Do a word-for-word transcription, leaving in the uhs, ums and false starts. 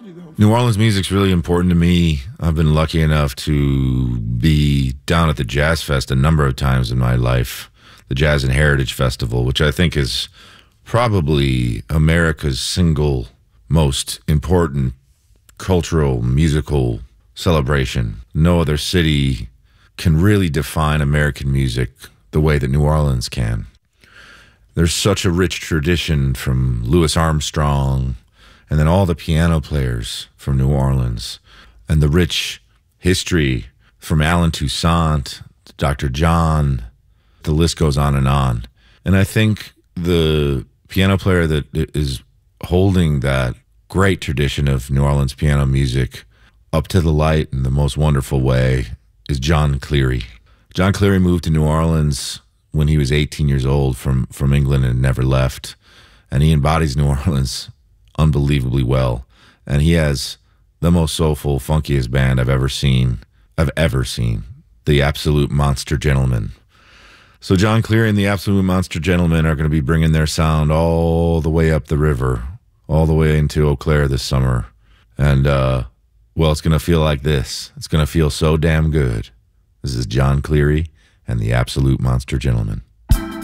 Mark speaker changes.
Speaker 1: New Orleans music's really important to me. I've been lucky enough to be down at the Jazz Fest a number of times in my life, the Jazz and Heritage Festival, which I think is probably America's single most important cultural, musical celebration. No other city can really define American music the way that New Orleans can. There's such a rich tradition from Louis Armstrong and then all the piano players from New Orleans, and the rich history from Allen Toussaint, Doctor John, the list goes on and on. And I think the piano player that is holding that great tradition of New Orleans piano music up to the light in the most wonderful way is John Cleary. John Cleary moved to New Orleans when he was eighteen years old from, from England and never left. And he embodies New Orleans unbelievably well. And he has the most soulful, funkiest band I've ever seen, I've ever seen, the Absolute Monster Gentlemen. So John Cleary and the Absolute Monster Gentlemen are going to be bringing their sound all the way up the river, all the way into Eau Claire this summer. And, uh, well, it's going to feel like this. It's going to feel so damn good. This is John Cleary and the Absolute Monster Gentlemen.